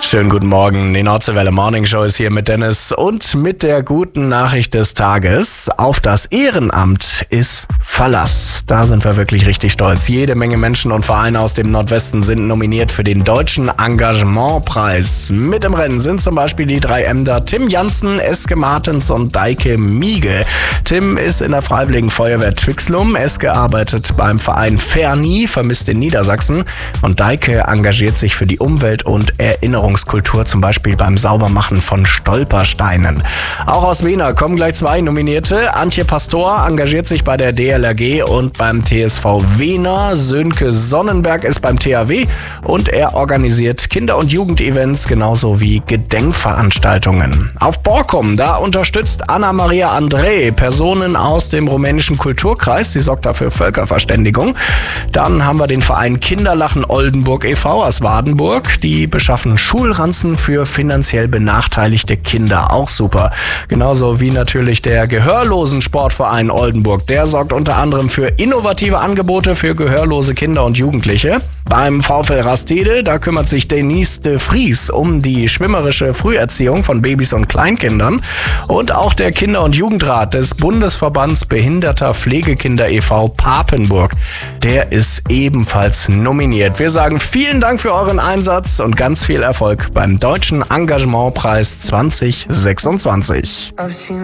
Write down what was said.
Schönen guten Morgen, die Nordseewelle Morning Show ist hier mit Dennis und mit der guten Nachricht des Tages. Auf das Ehrenamt ist Verlass. Da sind wir wirklich richtig stolz. Jede Menge Menschen und Vereine aus dem Nordwesten sind nominiert für den Deutschen Engagementpreis. Mit im Rennen sind zum Beispiel die 3 Emder Tim Janssen, Eske Martens und Deike Miege. Tim ist in der Freiwilligen Feuerwehr Twixlum, Eske arbeitet beim Verein Ferni, vermisst in Niedersachsen und Deike engagiert sich für die Umwelt und Erinnerungskultur, zum Beispiel beim Saubermachen von Stolpersteinen. Auch aus Wiener kommen gleich 2 Nominierte. Antje Pastor engagiert sich bei der DLRG und beim TSV Wiener. Sönke Sonnenberg ist beim THW und er organisiert Kinder- und Jugendevents genauso wie Gedenkveranstaltungen. Auf Borkum, da unterstützt Anna-Maria André Personen aus dem rumänischen Kulturkreis. Sie sorgt dafür Völkerverständigung. Dann haben wir den Verein Kinderlachen Oldenburg e.V. aus Wadenburg. Die beschaffen Schulranzen für finanziell benachteiligte Kinder. Auch super. Genauso wie natürlich der Gehörlosen-Sportverein Oldenburg. Der sorgt unter anderem für innovative Angebote für gehörlose Kinder und Jugendliche. Beim VfL Rastede, da kümmert sich Denise de Vries um die schwimmerische Früherziehung von Babys und Kleinkindern. Und auch der Kinder- und Jugendrat des Bundesverbands Behinderter Pflegekinder e.V. Papenburg, der ist ebenfalls nominiert. Wir sagen vielen Dank für euren Einsatz und ganz viel Erfolg beim Deutschen Engagementpreis 2026.